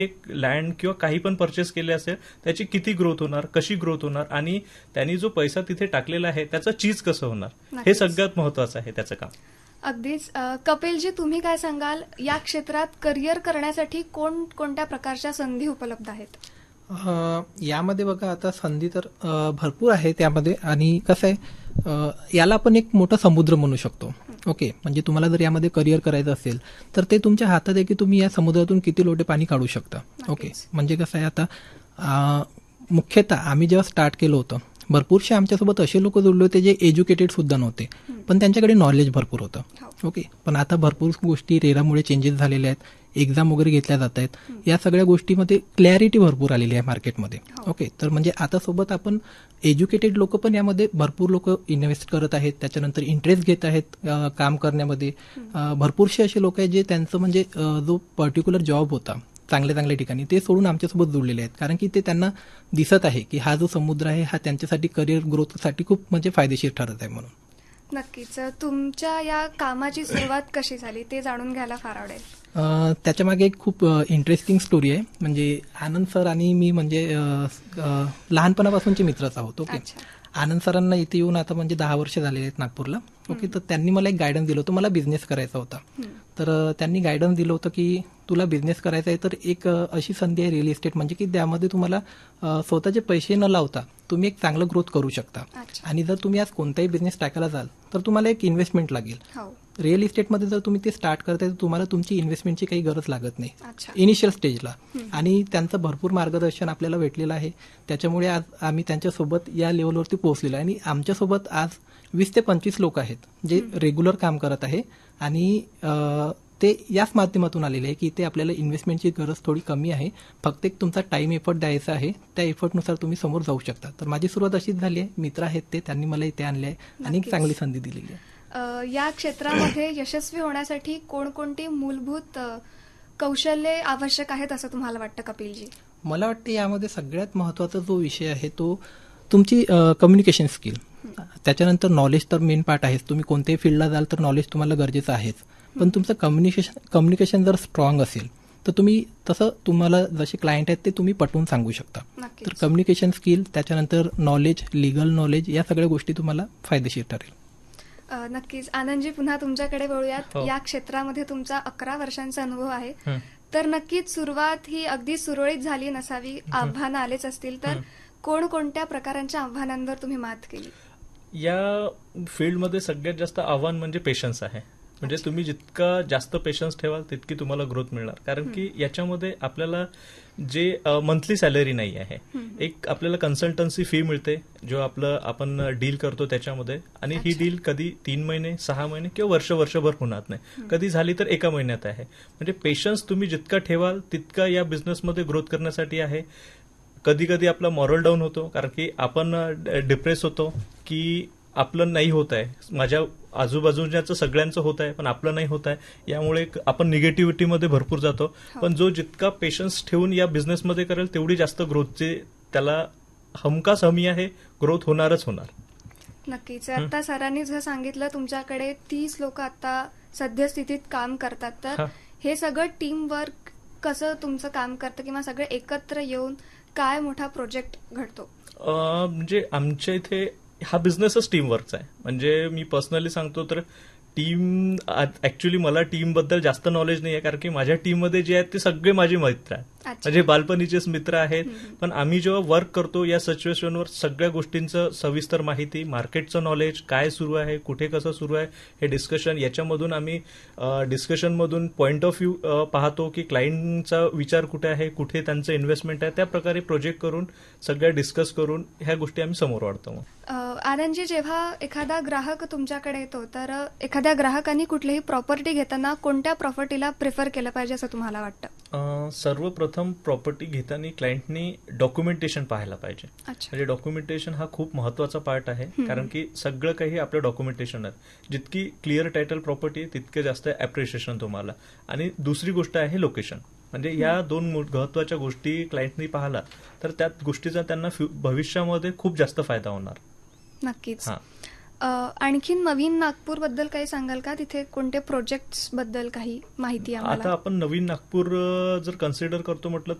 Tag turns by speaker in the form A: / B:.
A: एक लँड किंवा काही पण परचेस केले असेल त्याची किती ग्रोथ होणार, कशी ग्रोथ होणार आणि त्यांनी जो पैसा तिथे टाकलेला आहे त्याचं चीज कसं होणार, हे
B: नक्कीच.
A: सगळ्यात महत्वाचं आहे त्याचं काम.
B: अगदीच. कपिलजी, तुम्ही काय सांगाल, या क्षेत्रात करिअर करण्यासाठी कोणत्या प्रकारच्या संधी उपलब्ध आहेत?
C: यामध्ये बघा, आता संधी तर भरपूर आहे त्यामध्ये. आणि कसं आहे, याला आपण एक मोठा समुद्र म्हणू शकतो. ओके, म्हणजे तुम्हाला जर यामध्ये करिअर करायचं असेल तर ते तुमच्या हातात आहे की तुम्ही या समुद्रातून किती लोटे पाणी काढू शकता. ओके,
B: नक्कीच.
C: म्हणजे कसं आहे, आता मुख्यतः आम्ही जेव्हा स्टार्ट केलं होतं, भरपूरसे आमच्यासोबत असे लोक जुळले होते जे एज्युकेटेड सुद्धा नव्हते, पण त्यांच्याकडे नॉलेज भरपूर होतं.
B: हो.
C: ओके, पण आता भरपूर गोष्टी रेरामुळे चेंजेस झालेल्या आहेत, एक्झाम वगैरे घेतल्या जात आहेत, या सगळ्या गोष्टीमध्ये क्लॅरिटी भरपूर आलेली आहे मार्केटमध्ये.
B: हो.
C: ओके, तर म्हणजे आता सोबत आपण एज्युकेटेड लोक पण यामध्ये भरपूर लोक इन्व्हेस्ट करत आहेत, त्याच्यानंतर इंटरेस्ट घेत आहेत काम करण्यामध्ये. भरपूरसे असे लोक आहेत जे त्यांचं म्हणजे जो पर्टिक्युलर जॉब होता चांगल्या ठिकाणी, ते सोडून आमच्यासोबत जुळलेले आहेत, कारण की ते त्यांना दिसत आहे की हा जो समुद्र आहे हा त्यांच्यासाठी करिअर ग्रोथसाठी खूप म्हणजे फायदेशीर ठरत आहे म्हणून.
B: नक्कीच. तुमच्या या कामाची सुरुवात कशी झाली ते जाणून घ्यायला फार आवडेल.
C: त्याच्यामागे एक खूप इंटरेस्टिंग स्टोरी आहे. म्हणजे आनंद सर आणि मी म्हणजे लहानपणापासूनचे मित्रच आहोत. ओके,
B: अच्छा.
C: आनंद सरांना इथे येऊन आता म्हणजे 10 वर्ष झालेले आहेत नागपूरला. ओके, तर त्यांनी मला एक गायडन्स दिलं होतं, मला बिझनेस करायचा होता. तर त्यांनी गायडन्स दिलं होतं की तुला बिझनेस करायचा आहे तर एक अशी संधी आहे रिअल इस्टेट, म्हणजे की त्यामध्ये तुम्हाला स्वतःचे पैसे न लावता तुम्ही एक चांगलं ग्रोथ करू शकता.
B: अच्छा.
C: आणि जर तुम्ही आज कोणताही बिझनेस टाकायला जाल तर तुम्हाला एक इन्व्हेस्टमेंट लागेल.
B: हो.
C: रिअल इस्टेटमध्ये जर तुम्ही ते स्टार्ट करताय तर तुम्हाला तुमची इन्व्हेस्टमेंटची काही गरज लागत नाही
B: अच्छा.
C: इनिशियल स्टेजला. आणि त्यांचं भरपूर मार्गदर्शन आपल्याला भेटलेलं आहे, त्याच्यामुळे आज आम्ही त्यांच्यासोबत या लेवलवरती पोहोचलेलो आहे. आणि आमच्यासोबत आज 20 ते 25 लोक आहेत जे रेग्युलर काम करत आहे. आणि ते याच माध्यमातून आलेले आहे की ते आपल्याला इन्व्हेस्टमेंटची गरज थोडी कमी आहे, फक्त एक तुमचा टाइम एफर्ट द्यायचा आहे, त्या एफर्टनुसार तुम्ही समोर जाऊ शकता. तर माझी सुरुवात अशीच झाली आहे. मित्र आहेत ते, त्यांनी मला इथे आणले आहे आणि एक
B: नक्कीच.
C: चांगली संधी दिलेली आहे.
B: या क्षेत्रामध्ये यशस्वी होण्यासाठी कोणकोणती मूलभूत कौशल्ये आवश्यक आहेत असं तुम्हाला वाटतं, कपिलजी?
C: मला वाटतं यामध्ये सगळ्यात महत्त्वाचा जो विषय आहे तो तुमची कम्युनिकेशन स्किल. त्याच्यानंतर नॉलेज तर मेन पार्ट आहेच, तुम्ही कोणत्याही फील्डला जाल तर नॉलेज तुम्हाला गरजेचं आहेच, पण तुमचं कम्युनिकेशन जर स्ट्रॉंग असेल तर तुम्ही तसं तुम्हाला जसे क्लायंट आहेत ते तुम्ही पटवून सांगू शकता.
B: नक्कीच.
C: तर कम्युनिकेशन स्किल, त्याच्यानंतर नॉलेज, लिगल नॉलेज, या सगळ्या गोष्टी तुम्हाला फायदेशीर ठरेल.
B: नक्कीच. आनंदजी, पुन्हा तुमच्याकडे वळूयात.
A: हो.
B: या क्षेत्रामध्ये तुमचा 11 वर्षांचा अनुभव आहे,
A: हं.
B: तर नक्कीच सुरुवात ही अगदी सुरळीत झाली नसावी, आव्हानं आलेच असतील, तर कोणकोणत्या प्रकारांच्या आव्हानांवर तुम्ही मात केली?
A: या फील्डमध्ये सगळ्यात जास्त आव्हान म्हणजे पेशन्स आहे. म्हणजे तुम्ही जितका जास्त पेशन्स ठेवाल तितकी तुम्हाला ग्रोथ मिळणार, कारण की याच्यामध्ये आपल्याला जे मंथली सॅलरी नाही आहे, एक आपल्याला कन्सल्टन्सी फी मिळते जो आपण डील करतो त्याच्यामध्ये. आणि ही
B: अच्छा.
A: डील कधी 3 महिने, 6 महिने किंवा वर्षभर होणार नाही, कधी झाली तर 1 महिन्यात आहे. म्हणजे पेशन्स तुम्ही जितका ठेवाल तितका या बिझनेसमध्ये ग्रोथ करण्यासाठी आहे. कधी कधी आपला मॉरल डाऊन होतो, कारण की आपण डिप्रेस होतो की आपलं नाही होत आहे, माझ्या आजूबाजूच्याचं सगळ्यांचं होत आहे पण आपलं नाही होत आहे, यामुळे आपण निगेटिव्हिटीमध्ये भरपूर जातो. पण जो जितका पेशन्स ठेवून या बिझनेसमध्ये करेल तेवढी जास्त ग्रोथचे त्याला हमखास हमी आहे, ग्रोथ होणारच होणार.
B: नक्कीच. आता सरांनी जसं सांगितलं, तुमच्याकडे 30 लोक आता सद्यस्थितीत काम करतात, तर
A: हा.
B: हे सगळं टीम वर्क कसं तुमचं काम करतं, किंवा सगळे एकत्र येऊन काय मोठा प्रोजेक्ट घडतो?
A: म्हणजे आमच्या इथे हा बिझनेसच टीमवर्कचा आहे. म्हणजे मी पर्सनली सांगतो तर टीम, ऍक्च्युली मला टीमबद्दल जास्त नॉलेज नाही आहे, कारण की माझ्या टीममध्ये जे आहेत ते सगळे माझे मित्र आहेत,
B: अच्छा.
A: म्हणजे बालपणीचेच मित्र आहेत. पण आम्ही जेव्हा वर्क करतो या सिच्युएशनवर सगळ्या गोष्टींचं सविस्तर माहिती, मार्केटचं नॉलेज, काय सुरू आहे, कुठे कसं सुरू आहे, हे डिस्कशन, याच्यामधून आम्ही डिस्कशनमधून पॉइंट ऑफ व्ह्यू पाहतो की क्लायंटचा विचार कुठे आहे, कुठे त्यांचं इन्व्हेस्टमेंट आहे, त्या प्रकारे प्रोजेक्ट करून सगळ्या डिस्कस करून ह्या गोष्टी आम्ही समोर वाढतो.
B: आनंदजी, जेव्हा एखादा ग्राहक तुमच्याकडे येतो तर एखाद्या ग्राहकांनी कुठलीही प्रॉपर्टी घेताना कोणत्या प्रॉपर्टीला प्रिफर केलं पाहिजे असं तुम्हाला वाटतं?
A: सर्वप्रथम प्रॉपर्टी घेताना क्लायंटनी डॉक्युमेंटेशन पाहायला पाहिजे.
B: अच्छा.
A: म्हणजे डॉक्युमेंटेशन हा खूप महत्वाचा पार्ट आहे, कारण की सगळं काही आपलं डॉक्युमेंटेशन आहे. जितकी क्लिअर टायटल प्रॉपर्टी तितके जास्त अप्रिशिएशन तुम्हाला. आणि दुसरी गोष्ट आहे लोकेशन. म्हणजे या 2 महत्वाच्या गोष्टी क्लायंटनी पाहिला तर त्या गोष्टीचा त्यांना भविष्यामध्ये खूप जास्त फायदा होणार.
B: नक्कीच. आणखीन नवीन नागपूर बद्दल काही सांगाल का? तिथे कोणते प्रोजेक्ट्स बद्दल काही माहिती आम्हाला?
A: आता आपण नवीन नागपूर जर कन्सिडर करतो म्हटलं